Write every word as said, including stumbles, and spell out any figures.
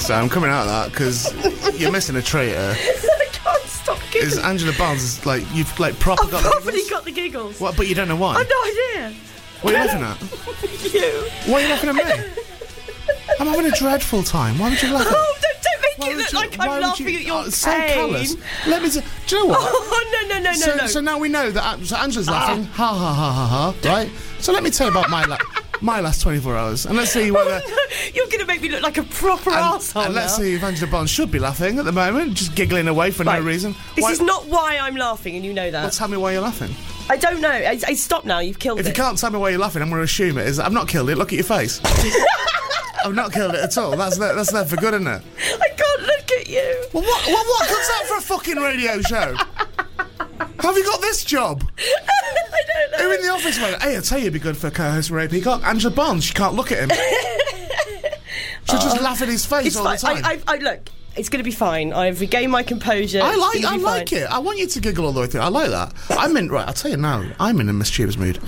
So I'm coming out of that because you're missing a treat here. I can't stop giggling. Is Angela Barnes like you've like proper I've got probably the giggles? got the giggles. What? But you don't know why. I've no idea. What are you laughing at? You. Why are you laughing at me? I'm having a dreadful time. Why would you laugh at? Oh, don't, don't make Why it would look you- like why I'm would laughing you- at your oh, so pain. callous. Let me. T- do you know what? Oh no no no so, no no. so now we know that so Angela's laughing. Ha ha ha ha ha. Right. So let me tell you about my la- my last twenty-four hours, and let's see whether. Oh, no. You're going to make me look like a proper and, arsehole and let's now. see if Angela Barnes should be laughing at the moment, just giggling away for Right. no reason. This Why- is not why I'm laughing, and you know that. Well, tell me why you're laughing. I don't know. I, I stop now. You've killed If it. you can't tell me why you're laughing, I'm going to assume it is. I've not killed it. Look at your face. I've not killed it at all. That's there, that's there for good, isn't it? I can't look at you. Well, what, what, what comes out for a fucking radio show? Have you got this job? I don't know. Who in the office went, hey, I tell you it'd be good for co-host Ray Peacock. Angela Barnes, she can't look at him. She'll just laugh in his face It's all fine. the time. I, I, I look. It's going to be fine. I've regained my composure. I It's like gonna I be like fine. it. I want you to giggle all the way through. I like that. I'm in right, I'll tell you now, I'm in a mischievous mood.